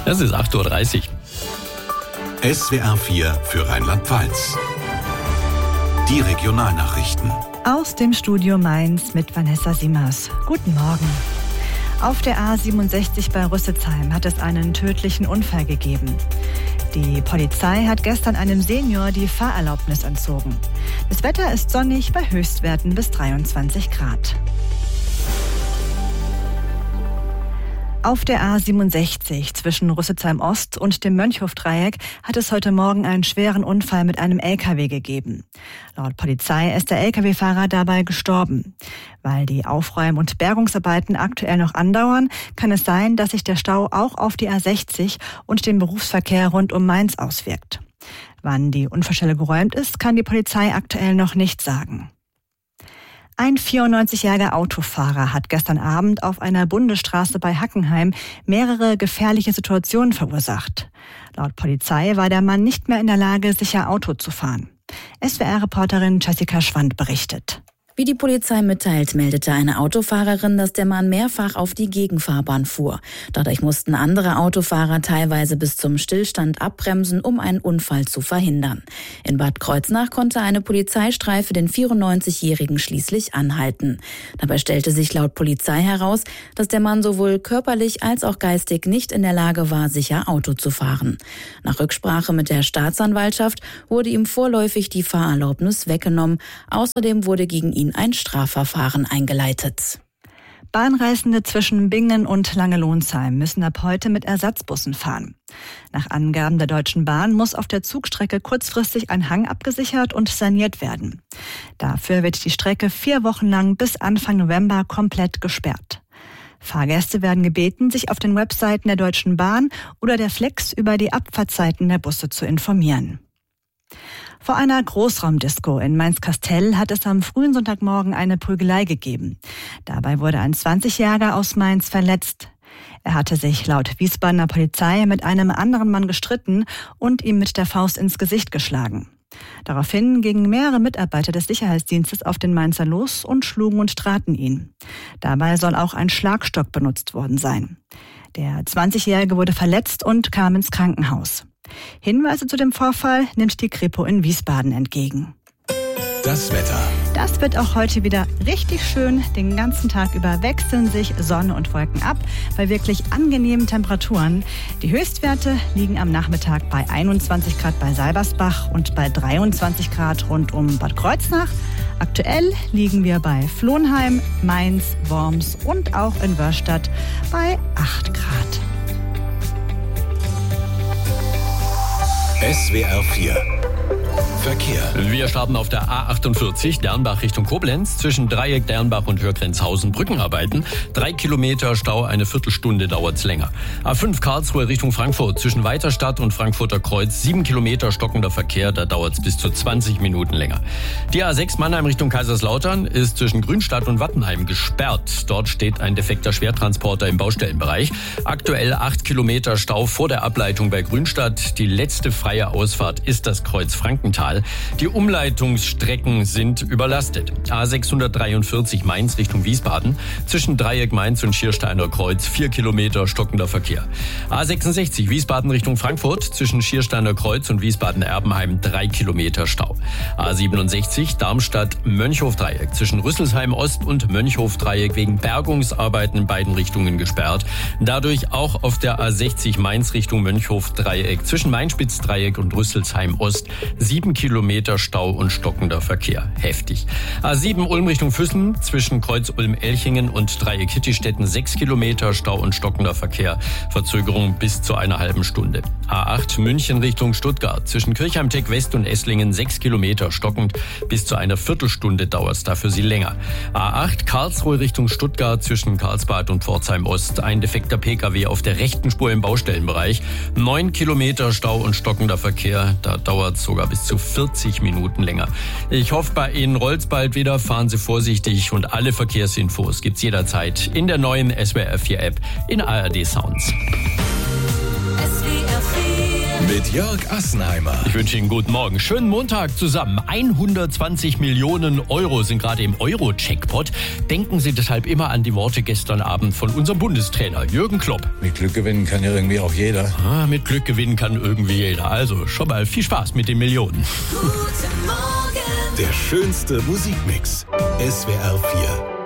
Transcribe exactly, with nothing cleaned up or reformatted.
Es ist acht Uhr dreißig. S W R vier für Rheinland-Pfalz. Die Regionalnachrichten. Aus dem Studio Mainz mit Vanessa Siemers. Guten Morgen. Auf der A siebenundsechzig bei Rüsselsheim hat es einen tödlichen Unfall gegeben. Die Polizei hat gestern einem Senior die Fahrerlaubnis entzogen. Das Wetter ist sonnig bei Höchstwerten bis dreiundzwanzig Grad. Auf der A siebenundsechzig zwischen Rüsselsheim Ost und dem Mönchhofdreieck hat es heute Morgen einen schweren Unfall mit einem L K W gegeben. Laut Polizei ist der L K W-Fahrer dabei gestorben. Weil die Aufräum- und Bergungsarbeiten aktuell noch andauern, kann es sein, dass sich der Stau auch auf die A sechzig und den Berufsverkehr rund um Mainz auswirkt. Wann die Unfallstelle geräumt ist, kann die Polizei aktuell noch nicht sagen. Ein vierundneunzigjähriger Autofahrer hat gestern Abend auf einer Bundesstraße bei Hackenheim mehrere gefährliche Situationen verursacht. Laut Polizei war der Mann nicht mehr in der Lage, sicher Auto zu fahren. S W R-Reporterin Jessica Schwand berichtet. Wie die Polizei mitteilt, meldete eine Autofahrerin, dass der Mann mehrfach auf die Gegenfahrbahn fuhr. Dadurch mussten andere Autofahrer teilweise bis zum Stillstand abbremsen, um einen Unfall zu verhindern. In Bad Kreuznach konnte eine Polizeistreife den vierundneunzigjährigen schließlich anhalten. Dabei stellte sich laut Polizei heraus, dass der Mann sowohl körperlich als auch geistig nicht in der Lage war, sicher Auto zu fahren. Nach Rücksprache mit der Staatsanwaltschaft wurde ihm vorläufig die Fahrerlaubnis weggenommen. Außerdem wurde gegen ihn ein Strafverfahren eingeleitet. Bahnreisende zwischen Bingen und Langelohnsheim müssen ab heute mit Ersatzbussen fahren. Nach Angaben der Deutschen Bahn muss auf der Zugstrecke kurzfristig ein Hang abgesichert und saniert werden. Dafür wird die Strecke vier Wochen lang bis Anfang November komplett gesperrt. Fahrgäste werden gebeten, sich auf den Webseiten der Deutschen Bahn oder der Flex über die Abfahrtzeiten der Busse zu informieren. Vor einer Großraumdisco in Mainz-Kastell hat es am frühen Sonntagmorgen eine Prügelei gegeben. Dabei wurde ein zwanzigjähriger aus Mainz verletzt. Er hatte sich laut Wiesbadener Polizei mit einem anderen Mann gestritten und ihm mit der Faust ins Gesicht geschlagen. Daraufhin gingen mehrere Mitarbeiter des Sicherheitsdienstes auf den Mainzer los und schlugen und traten ihn. Dabei soll auch ein Schlagstock benutzt worden sein. Der zwanzigjährige wurde verletzt und kam ins Krankenhaus. Hinweise zu dem Vorfall nimmt die Kripo in Wiesbaden entgegen. Das Wetter. Das wird auch heute wieder richtig schön. Den ganzen Tag über wechseln sich Sonne und Wolken ab bei wirklich angenehmen Temperaturen. Die Höchstwerte liegen am Nachmittag bei einundzwanzig Grad bei Seibersbach und bei dreiundzwanzig Grad rund um Bad Kreuznach. Aktuell liegen wir bei Flohnheim, Mainz, Worms und auch in Wörstadt bei acht Grad. S W R vier Verkehr. Wir starten auf der A achtundvierzig, Dernbach Richtung Koblenz. Zwischen Dreieck, Dernbach und Hörgrenzhausen Brückenarbeiten. Drei Kilometer Stau, eine Viertelstunde dauert's länger. A fünf Karlsruhe Richtung Frankfurt. Zwischen Weiterstadt und Frankfurter Kreuz sieben Kilometer stockender Verkehr. Da dauert's bis zu zwanzig Minuten länger. Die A sechs Mannheim Richtung Kaiserslautern ist zwischen Grünstadt und Wattenheim gesperrt. Dort steht ein defekter Schwertransporter im Baustellenbereich. Aktuell acht Kilometer Stau vor der Ableitung bei Grünstadt. Die letzte freie Ausfahrt ist das Kreuz Frankenthal. Die Umleitungsstrecken sind überlastet. A sechshundertdreiundvierzig Mainz Richtung Wiesbaden. Zwischen Dreieck Mainz und Schiersteiner Kreuz vier Kilometer stockender Verkehr. A sechsundsechzig Wiesbaden Richtung Frankfurt. Zwischen Schiersteiner Kreuz und Wiesbaden-Erbenheim drei Kilometer Stau. A siebenundsechzig Darmstadt Mönchhofdreieck. Zwischen Rüsselsheim Ost und Mönchhofdreieck wegen Bergungsarbeiten in beiden Richtungen gesperrt. Dadurch auch auf der A sechzig Mainz Richtung Mönchhofdreieck. Zwischen Mainspitzdreieck und Rüsselsheim Ost sieben Kilometer Stau und stockender Verkehr. Heftig. A sieben Ulm Richtung Füssen. Zwischen Kreuz Ulm-Elchingen und Dreieck Hittistetten sechs Kilometer Stau und stockender Verkehr. Verzögerung bis zu einer halben Stunde. A acht München Richtung Stuttgart. Zwischen Kirchheim-Tech West und Esslingen sechs Kilometer stockend. Bis zu einer Viertelstunde dauert es dafür sie länger. A acht Karlsruhe Richtung Stuttgart. Zwischen Karlsbad und Pforzheim Ost. Ein defekter P K W auf der rechten Spur im Baustellenbereich. neun Kilometer Stau und stockender Verkehr. Da dauert es sogar bis zu vierzig Minuten länger. Ich hoffe, bei Ihnen rollt's bald wieder. Fahren Sie vorsichtig und alle Verkehrsinfos gibt's jederzeit in der neuen S W R vier App in A R D Sounds. S W R vier mit Jörg Assenheimer. Ich wünsche Ihnen guten Morgen. Schönen Montag zusammen. hundertzwanzig Millionen Euro sind gerade im Euro-Jackpot. Denken Sie deshalb immer an die Worte gestern Abend von unserem Bundestrainer Jürgen Klopp. Mit Glück gewinnen kann ja irgendwie auch jeder. Ah, mit Glück gewinnen kann irgendwie jeder. Also schon mal viel Spaß mit den Millionen. Der schönste Musikmix. S W R vier.